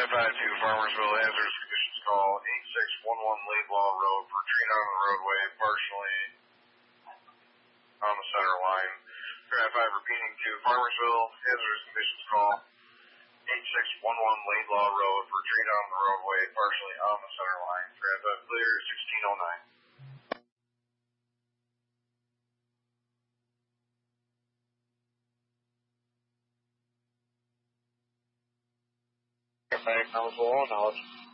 352 Farmersville, hazardous conditions call 8611 Laidlaw Road for tree down the roadway, partially on the center line. 355 repeating to Farmersville, hazardous conditions call 8611 Laidlaw Road for tree down the roadway, partially on the center line. 355 clear, 1609. Bank number 4 knowledge.